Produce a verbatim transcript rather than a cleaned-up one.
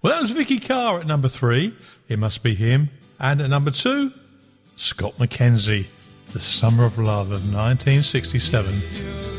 Well, that was Vicky Carr at number three, It Must Be Him. And at number two, Scott McKenzie, The Summer of Love of nineteen sixty-seven.